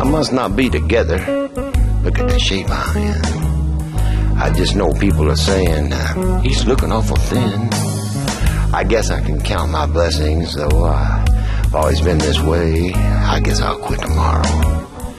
must not be together. Look at the shape I'm in. I just know people are saying he's looking awful thin. I guess I can count my blessings, though I've always been this way. I guess I'll quit tomorrow.